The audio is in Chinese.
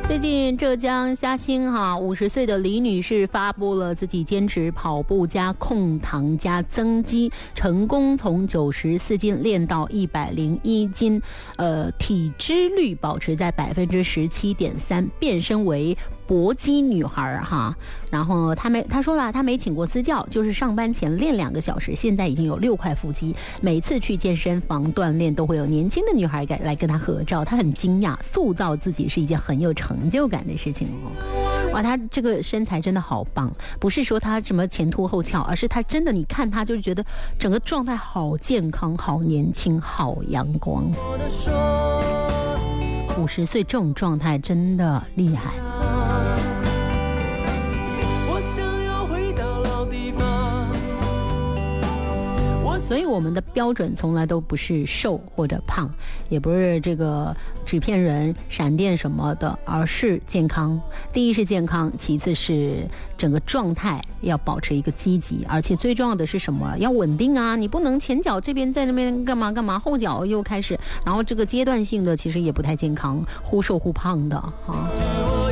最近浙江嘉兴50岁的李女士发布了自己坚持跑步加控糖加增肌，成功从94斤练到101斤，体脂率保持在17.3%，变身为搏击女孩哈。然后她说了，她没请过私教，就是上班前练2个小时，现在已经有6块腹肌。每次去健身房锻炼，都会有年轻的女孩来跟她合照，她很惊讶，塑造自己是一件很有成就感的事情哦。哇，她这个身材真的好棒，不是说她什么前凸后翘，而是她真的，你看她就是觉得整个状态好健康、好年轻、好阳光。50岁这种状态真的厉害。所以我们的标准从来都不是瘦或者胖，也不是这个纸片人、闪电什么的，而是健康。第一是健康，其次是整个状态要保持一个积极，而且最重要的是什么？要稳定啊！你不能前脚这边在那边干嘛，后脚又开始，然后这个阶段性的其实也不太健康，忽瘦忽胖的啊。